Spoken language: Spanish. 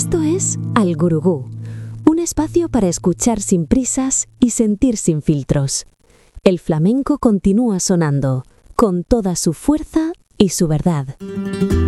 Esto es Al Gurugú, un espacio para escuchar sin prisas y sentir sin filtros. El flamenco continúa sonando, con toda su fuerza y su verdad.